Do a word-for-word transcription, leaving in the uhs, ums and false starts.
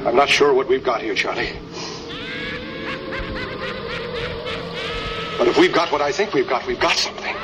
I'm not sure what we've got here, Charlie. But if we've got what I think we've got, we've got something.